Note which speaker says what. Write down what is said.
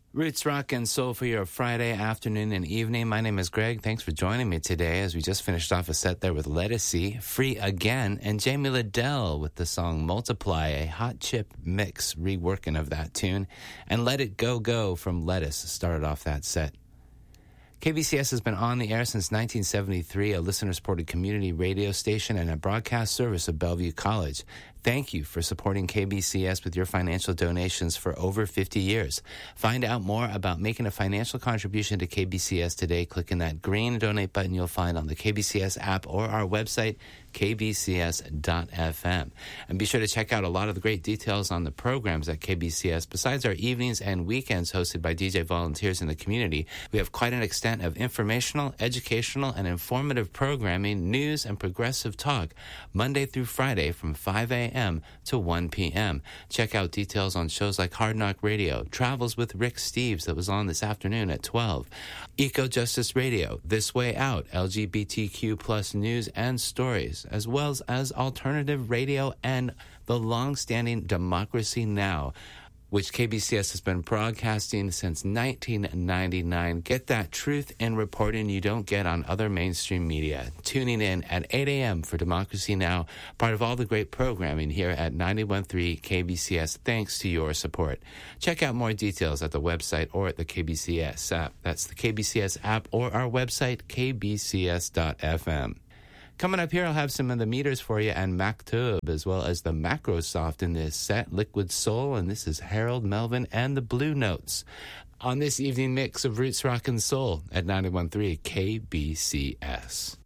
Speaker 1: Roots Rock and Soul for your Friday afternoon and evening. My name is Greg. Thanks for joining me today as we just finished off a set there with Lettucey, Free Again, and Jamie Liddell with the song Multiply, a hot chip mix reworking of that tune, and Let It Go Go from Lettuce started off that set. KBCS has been on the air since 1973, a listener-supported community radio station and a broadcast service of Bellevue College. Thank you for supporting KBCS with your financial donations for over 50 years. Find out more about making a financial contribution to KBCS today. Click on that green donate button you'll find on the KBCS app or our website, kbcs.fm. And be sure to check out a lot of the great details on the programs at KBCS. Besides our evenings and weekends hosted by DJ volunteers in the community, we have quite an extent of informational, educational, and informative programming, news, and progressive talk, Monday through Friday from 5 a.m. to 1 p.m. Check out details on shows like Hard Knock Radio, Travels with Rick Steves that was on this afternoon at 12, Eco Justice Radio, This Way Out, LGBTQ plus news and stories, as well as alternative radio and the long-standing Democracy Now!, which KBCS has been broadcasting since 1999. Get that truth in reporting you don't get on other mainstream media. Tuning in at 8 a.m. for Democracy Now!, part of all the great programming here at 91.3 KBCS, thanks to your support. Check out more details at the website or at the KBCS app. That's the KBCS app or our website, kbcs.fm. Coming up here, I'll have some of the meters for you and Maktub, as well as the Macrosoft in this set, Liquid Soul, and this is Harold Melvin and the Blue Notes on this evening mix of Roots Rock and Soul at 91.3 KBCS.